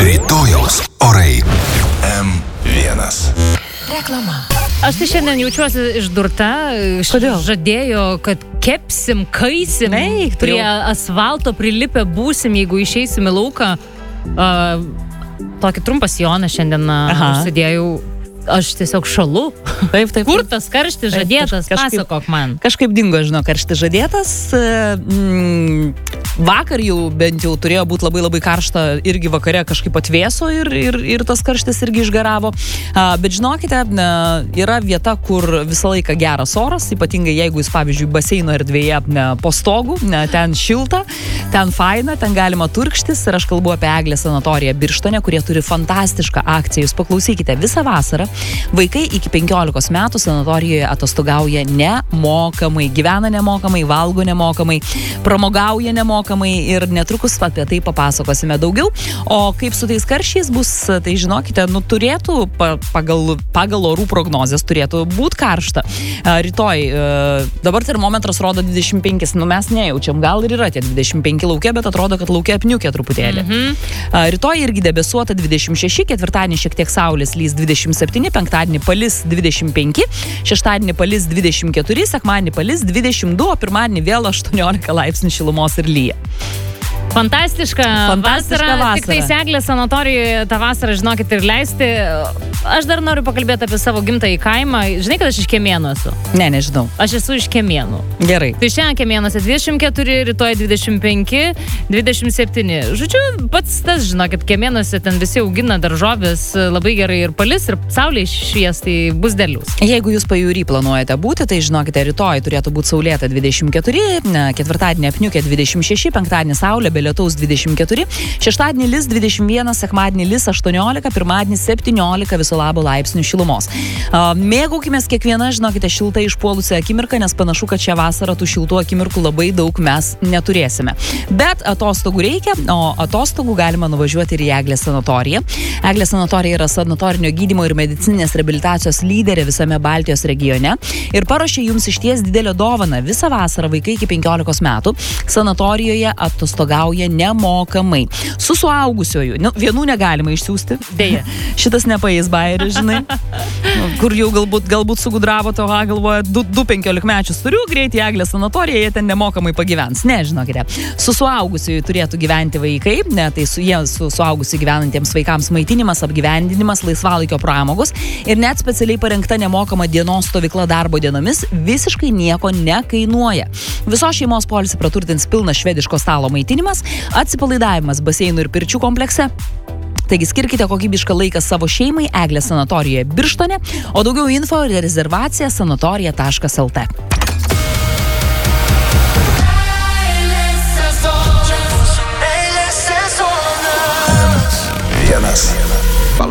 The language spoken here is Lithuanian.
Rytojaus orai. M1. Reklama. Aš tai šiandien jaučiuosi išdurta. Kodėl? Žadėjo, kad kepsim, kaisim, prie asfalto prilipę būsim, jeigu išeisim į lauką. Tokį trumpą sijoną šiandien užsidėjau. Aš tiesiog šalu. Taip. Kur tas karštis žadėtas? Pasakok man. Kažkaip dingo, žinau, karštis žadėtas. Vakar jau bent jau turėjo būti labai karšta, irgi vakare kažkaip atvėso ir tas karštis irgi išgaravo. Bet žinokite, yra vieta, kur visą laiką geras oras, ypatingai jeigu jūs, pavyzdžiui, baseino erdvėje po stogu, ten šilta, ten faina, ten galima turkštis. Ir aš kalbu apie Eglės sanatoriją Birštone, kurie turi fantastišką akciją. Jūs paklausykite, visą vasarą vaikai iki 15 metų sanatorijoje atostogauja nemokamai, gyvena nemokamai, valgo nemokamai, pramogauja nemokamai ir netrukus apie tai papasakosime daugiau. O kaip su tais karščiais bus, tai žinokite, turėtų pagal orų prognozes turėtų būti karšta. Rytoj, dabar termometras rodo 25, mes nejaučiam, gal ir yra tie 25 lauke, bet atrodo, kad lauke apniukė truputėlį. Rytoj irgi debesuota 26, ketvirtadienį šiek tiek saulės lys 27, penktadienį palis 25, šeštadienį palis 24, sekmadienį palis 22, o pirmadienį vėl 18 laipsnių šilumos ir lyja. Fantastiška vasara. Tik tai Eglės sanatorijoje tą vasarą, žinokit, ir leisti. Aš dar noriu pakalbėti apie savo gimtąjį kaimą. Žinai, kad aš iš Kemienų esu? Ne, nežinau. Aš esu iš Kemienų. Gerai. Tai šiandien Kemienuose 24, rytoj 25, 27. Žodžiu, pats tas, žinokit, Kemienuose ten visi augina daržovės labai gerai ir palis, ir saulė švies, tai bus derlius. Jeigu jūs pajūry planuojate būti, tai žinokite, rytoj turėtų būti saulėta 24, ketvirtadienį apniukė 26, penktadienį saulė, be lietaus 24, šeštadienį lis 21, sekmadienį lis 18, pirmadienį 17 viso labo laipsnių šilumos. Mėgaukimės kiekvieną, žinokite, šiltą išpuolusią akimirką, nes panašu, kad šią vasarą tų šiltų akimirkų labai daug mes neturėsime. Bet atostogų reikia, o atostogų galima nuvažiuoti ir į Eglės sanatoriją. Eglės sanatorija yra sanatorinio gydymo ir medicininės reabilitacijos lyderė visame Baltijos regione ir paruošė jums išties didelę dovaną. Visą vasarą vaikai iki 15 metų sanatorijoje atostogauja nemokamai. Su suaugusioju. Vienų negalima išsiųsti. Deja. Šitas nepaeis bairis, žinai. Kur jau galbūt sugudravo to, galvoja, du 15-mečius turiu, greitai Eglės sanatoriją, jie ten nemokamai pagyvens. Ne, žinokite. Su suaugusioju turėtų gyventi vaikai, tai su suaugusiu gyvenantiems vaikams maitinimas, apgyvendinimas, laisvalaikio pramogos ir net specialiai parengta nemokama dienos stovykla darbo dienomis visiškai nieko nekainuoja. Visos šeimos poilsį praturtins pilnas švediško stalo maitinimas, atsipalaidavimas baseinų ir pirčių komplekse. Taigi skirkite kokybišką laiką savo šeimai Eglės sanatorijoje Birštone, o daugiau info ir rezervacija sanatorija.lt.